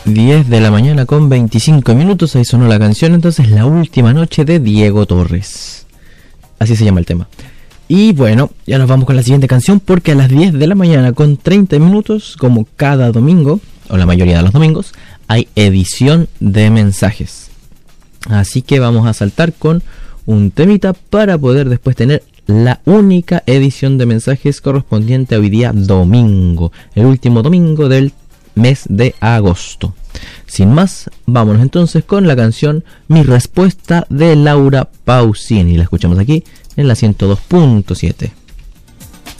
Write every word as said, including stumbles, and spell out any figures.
diez de la mañana con veinticinco minutos, ahí sonó la canción, entonces La Última Noche de Diego Torres. Así se llama el tema. Y bueno, ya nos vamos con la siguiente canción porque a las diez de la mañana con treinta minutos, como cada domingo, o la mayoría de los domingos, hay edición de mensajes. Así que vamos a saltar con un temita para poder después tener la única edición de mensajes correspondiente a hoy día domingo, el último domingo del mes de agosto. Sin más, vámonos entonces con la canción Mi Respuesta de Laura Pausini. La escuchamos aquí en la ciento dos punto siete.